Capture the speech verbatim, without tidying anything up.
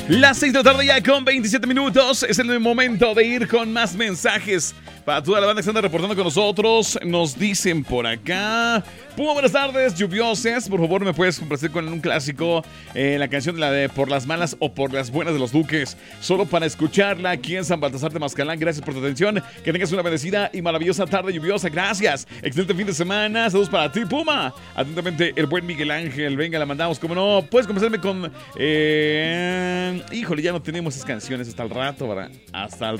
Las seis de la tarde ya con veintisiete minutos. Es el momento de ir con más mensajes para toda la banda que se anda reportando con nosotros. Nos dicen por acá: Puma, buenas tardes, lluviosas. Por favor, ¿me puedes complacer con un clásico? Eh, la canción de la de Por las malas o por las buenas de los Duques. Solo para escucharla aquí en San Baltasar de Mascalán. Gracias por tu atención. Que tengas una bendecida y maravillosa tarde lluviosa. Gracias. Excelente fin de semana. Saludos para ti, Puma. Atentamente, el buen Miguel Ángel. Venga, la mandamos. Como no, puedes complacerme con... Eh, híjole, ya no tenemos esas canciones hasta el rato, ¿verdad? Hasta el